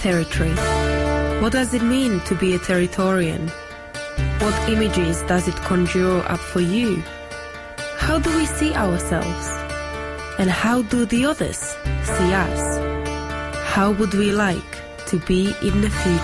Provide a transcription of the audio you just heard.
Territory. What does it mean to be a Territorian? What images does it conjure up for you? How do we see ourselves? And how do the others see us? How would we like to be in the future?